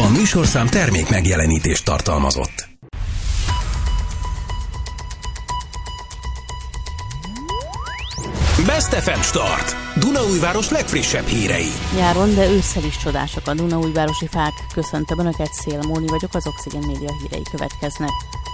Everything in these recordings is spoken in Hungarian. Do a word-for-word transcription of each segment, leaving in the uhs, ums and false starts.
A műsorszám termék megjelenítést tartalmazott. Best ef em Start. Dunaújváros legfrissebb hírei. Nyáron, de ősszel is csodásak a dunaújvárosi fák. Köszöntöm Önöket, Szél Móni vagyok, az Oxygen Média hírei következnek.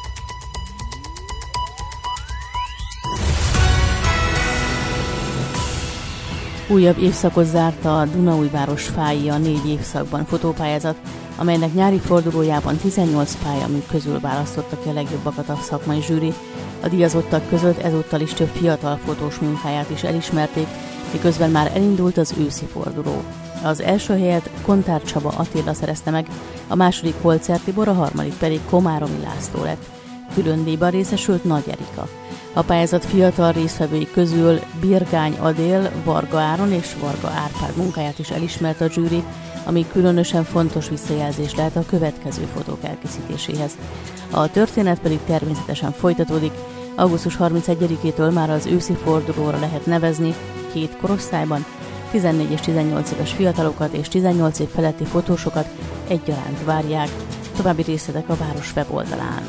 Újabb évszakot zárta a Dunaújváros fái, a négy évszakban fotópályázat, amelynek nyári fordulójában tizennyolc pályamű közül választotta ki a legjobbakat a szakmai zsűri. A díjazottak között ezúttal is több fiatal fotós munkáját is elismerték, miközben már elindult az őszi forduló. Az első helyet Kontár Csaba Attila szerezte meg, a második Holzer Tibor, a harmadik pedig Komáromi László lett. Külön díjban részesült Nagy Erika. A pályázat fiatal résztvevői közül Birgány Adél, Varga Áron és Varga Árpád munkáját is elismert a zsűri, ami különösen fontos visszajelzés lehet a következő fotók elkészítéséhez. A történet pedig természetesen folytatódik. augusztus harmincegyedikétől már az őszi fordulóra lehet nevezni két korosztályban, tizennégy és tizennyolc éves fiatalokat és tizennyolc év feletti fotósokat egyaránt várják. További részletek a város weboldalán.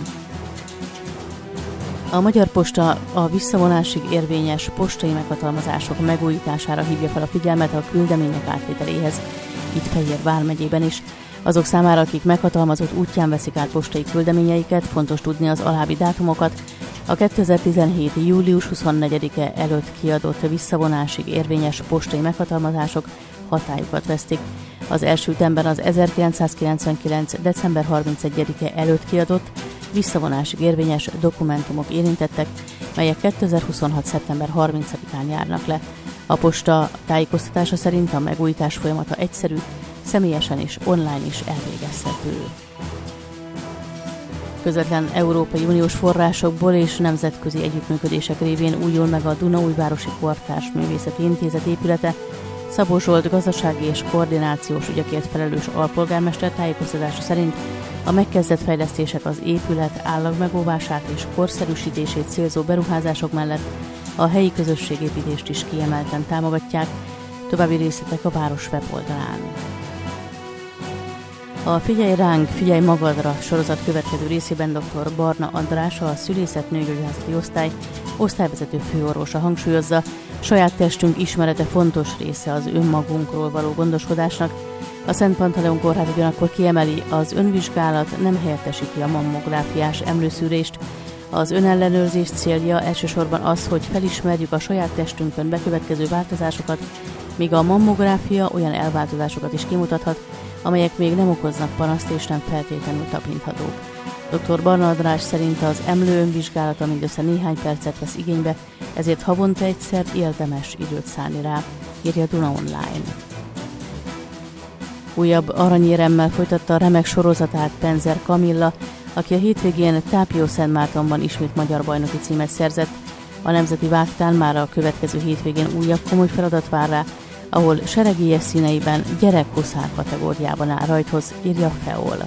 A Magyar Posta a visszavonásig érvényes postai meghatalmazások megújítására hívja fel a figyelmet a küldemények átvételéhez, itt Fejér vármegyében is. Azok számára, akik meghatalmazott útján veszik át postai küldeményeiket, fontos tudni az alábbi dátumokat. A kétezer-tizenhét. július huszonnegyedike előtt kiadott visszavonásig érvényes postai meghatalmazások hatályukat vesztik. Az első ütemben az ezerkilencszázkilencvenkilenc. december harmincegyedike előtt kiadott visszavonásig érvényes dokumentumok érintettek, melyek kétezer-huszonhat. szeptember harmincadikán járnak le. A posta tájékoztatása szerint a megújítás folyamata egyszerű, személyesen és online is elvégezhető. Közvetlen Európai Uniós forrásokból és nemzetközi együttműködések révén újul meg a Dunaújvárosi Kortárs Művészeti Intézet épülete. Szabó Zsolt gazdasági és koordinációs ügyekért felelős alpolgármester tájékoztatása szerint a megkezdett fejlesztések az épület állagmegóvását és korszerűsítését célzó beruházások mellett a helyi közösségépítést is kiemelten támogatják. További részletek a város weboldalán. A Figyelj ránk, figyelj magadra sorozat következő részében dr. Barna András, a szülészet nőgyógyászati osztály osztályvezető főorvosa hangsúlyozza, saját testünk ismerete fontos része az önmagunkról való gondoskodásnak. A Szent Pantaleon Kórház ugyanakkor kiemeli, az önvizsgálat nem helyettesíti a mammográfiás emlőszűrést. Az önellenőrzés célja elsősorban az, hogy felismerjük a saját testünkön bekövetkező változásokat, míg a mammográfia olyan elváltozásokat is kimutathat, amelyek még nem okoznak panaszt és nem feltétlenül tapinthatók. dr. Barna András szerint az emlő önvizsgálata mindössze néhány percet vesz igénybe, ezért havonta egyszer érdemes időt szánni rá, írja Duna Online. Újabb aranyéremmel folytatta a remek sorozatát Penzer Kamilla, aki a hétvégén Tápió-Szentmártonban ismét magyar bajnoki címet szerzett. A nemzeti vágtán már a következő hétvégén újabb komoly feladat vár rá, ahol seregélyes színeiben gyerek-huszár kategóriában áll rajthoz, írja Feol.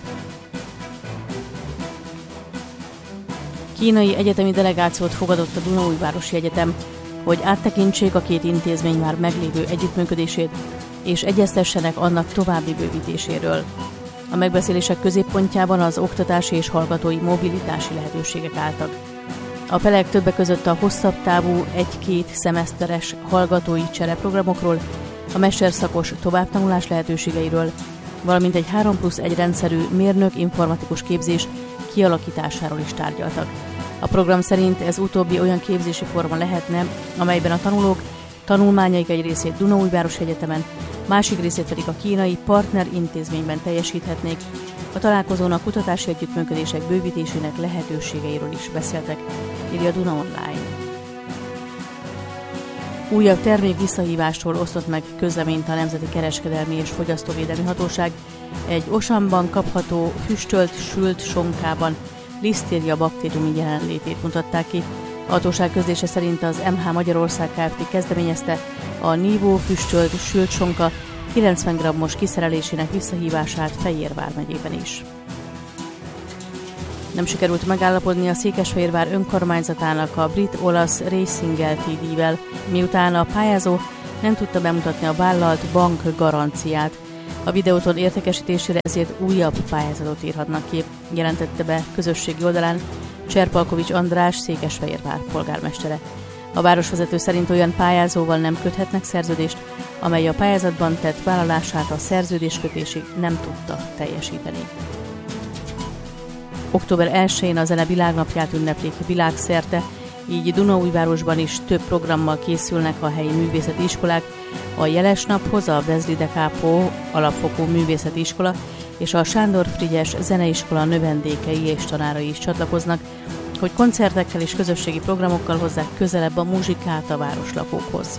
Kínai egyetemi delegációt fogadott a Dunaújvárosi Egyetem, hogy áttekintsék a két intézmény már meglévő együttműködését, és egyeztessenek annak további bővítéséről. A megbeszélések középpontjában az oktatási és hallgatói mobilitási lehetőségek álltak. A felek többek között a hosszabb távú egy-két szemeszteres hallgatói csereprogramokról, a mesterszakos továbbtanulás lehetőségeiről, valamint egy három plusz egy rendszerű mérnök-informatikus képzés kialakításáról is tárgyaltak. A program szerint ez utóbbi olyan képzési forma lehetne, amelyben a tanulók tanulmányaik egy részét Dunaújvárosi Egyetemen, másik részét pedig a kínai partner intézményben teljesíthetnék. A találkozón a kutatási együttműködések bővítésének lehetőségeiről is beszéltek, írja Duna Online. Újabb termék visszahívástól osztott meg közleményt a Nemzeti Kereskedelmi és Fogyasztóvédelmi Hatóság. Egy Osamban kapható füstölt sült sonkában lisztéria baktériumi jelenlétét mutatták ki. A hatóság közlése szerint az em há Magyarország Kft. Kezdeményezte a Nívó füstölt sült sonka kilencven grammos kiszerelésének visszahívását Fejér vármegyében is. Nem sikerült megállapodni a Székesfehérvár önkormányzatának a brit-olasz Racing Ltd-vel, miután a pályázó nem tudta bemutatni a vállalt bank garanciát. A videóton értékesítésére ezért újabb pályázatot írhatnak ki, jelentette be közösségi oldalán Cserpalkovics András, Székesfehérvár polgármestere. A városvezető szerint olyan pályázóval nem köthetnek szerződést, amely a pályázatban tett vállalását a szerződéskötésig nem tudta teljesíteni. október elsején a Zene Világnapját ünneplik világszerte, így Dunaújvárosban is több programmal készülnek a helyi művészeti iskolák. A jeles naphoz a Vezli de Capo alapfokú művészeti iskola és a Sándor Frigyes zeneiskola növendékei és tanárai is csatlakoznak, hogy koncertekkel és közösségi programokkal hozzák közelebb a muzsikát a városlakókhoz.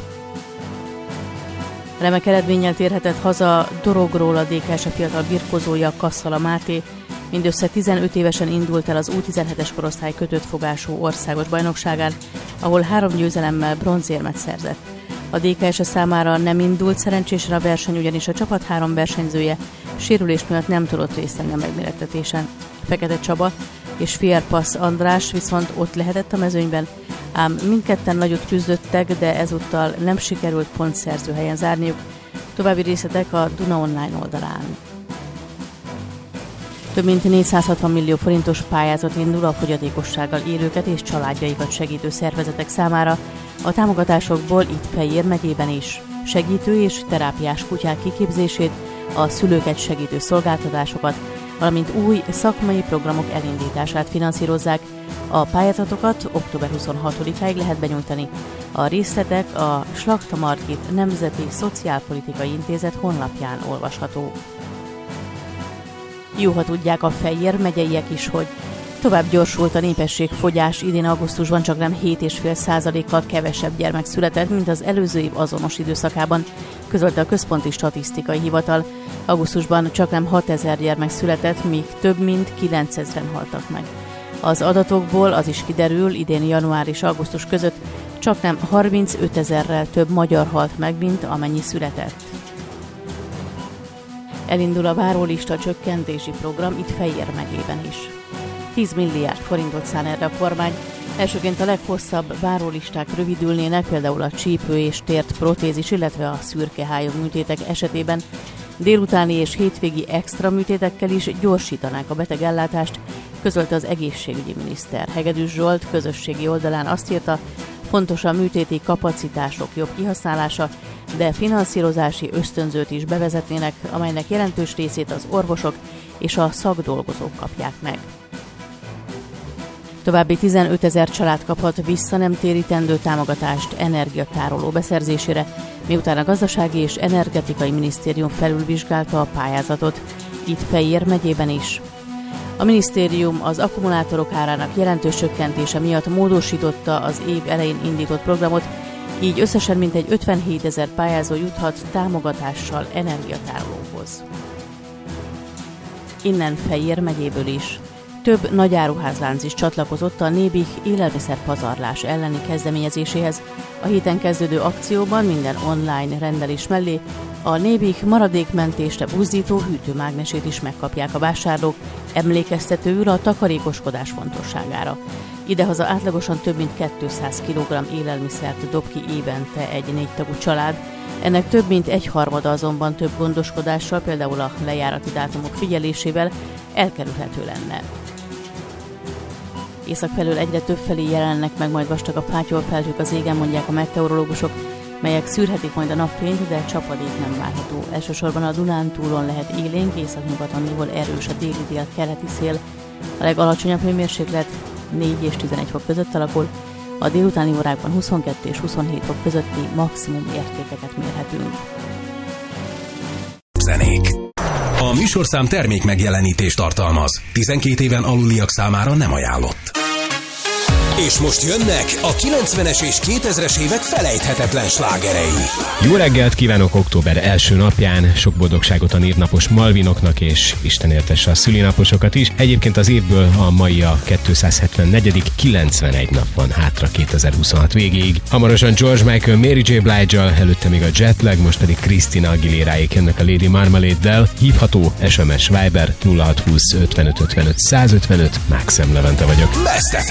Remek eredménnyel térhetett haza Dorogról a dé ká es fiatal birkózója, Kasszala Máté. Mindössze tizenöt évesen indult el az U tizenhetes korosztály kötött fogású országos bajnokságán, ahol három győzelemmel bronzérmet szerzett. A dé ká es számára nem indult szerencsésen a verseny, ugyanis a csapat három versenyzője sérülés miatt nem tudott részt venni a megmérettetésen. Fekete Csaba és Fierpasz András viszont ott lehetett a mezőnyben, ám mindketten nagyot küzdöttek, de ezúttal nem sikerült pontszerző helyen zárniuk. További részletek a Duna Online oldalán. Több mint négyszázhatvan millió forintos pályázat indul a fogyatékossággal élőket és családjaikat segítő szervezetek számára. A támogatásokból itt Fejér megyében is segítő és terápiás kutyák kiképzését, a szülőket segítő szolgáltatásokat, valamint új szakmai programok elindítását finanszírozzák. A pályázatokat október huszonhatodikáig lehet benyújtani. A részletek a Slakta Margit Nemzeti Szociálpolitikai Intézet honlapján olvasható. Jó, ha tudják a Fejér megyeiek is, hogy tovább gyorsult a népességfogyás, idén augusztusban csaknem hét egész öt százalékkal kevesebb gyermek született, mint az előző év azonos időszakában, közölte a Központi Statisztikai Hivatal. Augusztusban csaknem hatezer gyermek született, míg több mint kilencezren haltak meg. Az adatokból az is kiderül, idén január és augusztus között csaknem harmincötezerrel több magyar halt meg, mint amennyi született. Elindul a várólista csökkentési program itt Fejér megyében is. tíz milliárd forintot szán erre a kormány. Elsőként a leghosszabb várólisták rövidülnének, például a csípő és tért protézis, illetve a szürkehályog műtétek esetében. Délutáni és hétvégi extra műtétekkel is gyorsítanák a betegellátást, közölte az egészségügyi miniszter. Hegedűs Zsolt közösségi oldalán azt írta, fontos a műtéti kapacitások jobb kihasználása, de finanszírozási ösztönzőt is bevezetnének, amelynek jelentős részét az orvosok és a szakdolgozók kapják meg. További tizenötezer család kaphat vissza nem térítendő támogatást energiatároló beszerzésére, miután a Gazdasági és Energetikai Minisztérium felülvizsgálta a pályázatot, itt Fejér megyében is. A minisztérium az akkumulátorok árának jelentős csökkentése miatt módosította az év elején indított programot, így összesen mintegy ötvenhétezer pályázó juthat támogatással energiatárolóhoz. Innen Fejér megyéből is. Több nagyáruházlánc is csatlakozott a Nébih élelmiszerpazarlás elleni kezdeményezéséhez. A héten kezdődő akcióban minden online rendelés mellé a Nébih maradékmentésre buzdító hűtőmágnesét is megkapják a vásárlók, emlékeztetőül a takarékoskodás fontosságára. Idehaza átlagosan több mint kétszáz kilogramm élelmiszert dob ki évente egy négytagú család, ennek több mint egyharmada azonban több gondoskodással, például a lejárati dátumok figyelésével elkerülhető lenne. Észak felől egyre több felé jelennek meg majd vastagabb fátyolfelhők az égen, mondják a meteorológusok, melyek szűrhetik majd a napfényt, de csapadék nem várható. Elsősorban a Dunántúlon lehet élénk, északnyugaton néhol erős a déli dél-keleti szél. A legalacsonyabb hőmérséklet négy és tizenegy fok között alakul, a délutáni órákban huszonkettő és huszonhét fok közötti maximum értékeket mérhetünk. Zenék. A műsorszám termék megjelenítést tartalmaz. tizenkét éven aluliak számára nem ajánlott. És most jönnek a kilencvenes és kétezres évek felejthetetlen slágerei. Jó reggelt kívánok október első napján, sok boldogságot a névnapos Malvinoknak, és Isten éltesse a szülinaposokat is. Egyébként az évből a mai a kétszázhetvennegyedik kilencvenegy nap van hátra kétezer-huszonhat végéig. Hamarosan George Michael, Mary J. Blige-al, előtte még a Jetlag, most pedig Christina Aguilera-ék jönnek a Lady Marmalade-del. Hívható es em es Viber nulla hat húsz ötvenöt ötvenöt százötvenöt, Mákszem Levente vagyok. Best ef